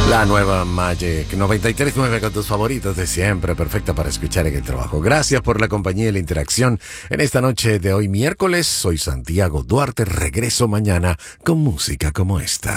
La nueva Magic 93.9 con tus favoritos de siempre, perfecta para escuchar en el trabajo. Gracias por la compañía y la interacción en esta noche de hoy miércoles. Soy Santiago Duarte, regreso mañana con música como esta.